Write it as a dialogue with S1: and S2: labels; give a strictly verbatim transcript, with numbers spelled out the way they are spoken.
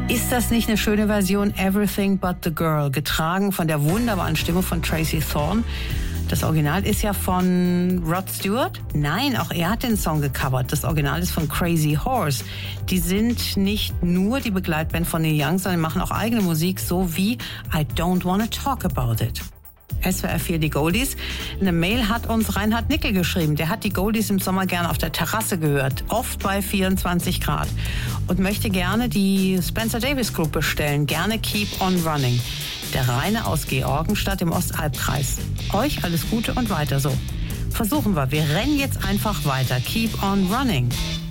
S1: Ist das nicht eine schöne Version? Everything But the Girl, getragen von der wunderbaren Stimme von Tracy Thorn. Das Original ist ja von Rod Stewart. Nein, auch er hat den Song gecovert. Das Original ist von Crazy Horse. Die sind nicht nur die Begleitband von Neil Young, sondern machen auch eigene Musik, so wie I Don't Wanna Talk About It. S W R vier, die Goldies. Eine Mail hat uns Reinhard Nickel geschrieben. Der hat die Goldies im Sommer gerne auf der Terrasse gehört, oft bei vierundzwanzig Grad. Und möchte gerne die Spencer Davis Group bestellen. Gerne Keep on Running. Der Rainer aus Georgenstadt im Ostalbkreis. Euch alles Gute und weiter so. Versuchen wir. Wir rennen jetzt einfach weiter. Keep on running.